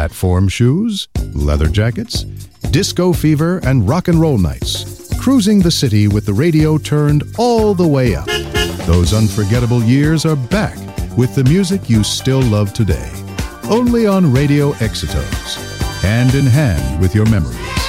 platform shoes, leather jackets, disco fever, and rock and roll nights, cruising the city with the radio turned all the way up. Those unforgettable years are back with the music you still love today. Only on Radio Exitos, hand in hand with your memories.